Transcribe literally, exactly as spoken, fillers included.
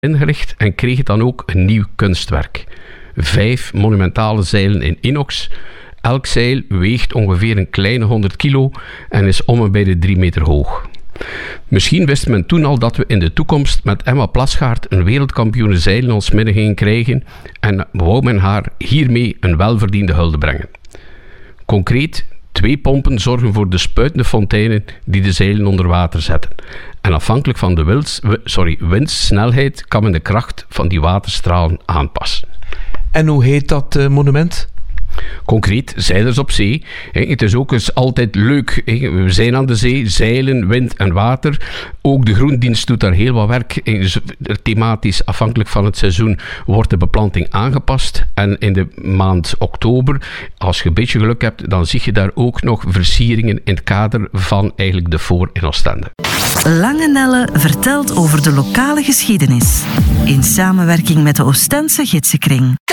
ingericht en kreeg het dan ook een nieuw kunstwerk. Vijf monumentale zeilen in inox. Elk zeil weegt ongeveer een kleine honderd kilo en is om en bij de drie meter hoog. Misschien wist men toen al dat we in de toekomst met Emma Plasgaard een wereldkampioene zeilen in ons midden gingen krijgen en wou men haar hiermee een welverdiende hulde brengen. Concreet, twee pompen zorgen voor de spuitende fonteinen die de zeilen onder water zetten. En afhankelijk van de wils, sorry, windsnelheid kan men de kracht van die waterstralen aanpassen. En hoe heet dat uh, monument? Concreet, zeilers op zee. Het is ook eens altijd leuk. We zijn aan de zee, zeilen, wind en water. Ook de groendienst doet daar heel wat werk. Thematisch, afhankelijk van het seizoen, wordt de beplanting aangepast. En in de maand oktober, als je een beetje geluk hebt, dan zie je daar ook nog versieringen in het kader van eigenlijk de Voor in Oostende. Lange Nelle vertelt over de lokale geschiedenis. In samenwerking met de Oostense Gidsenkring.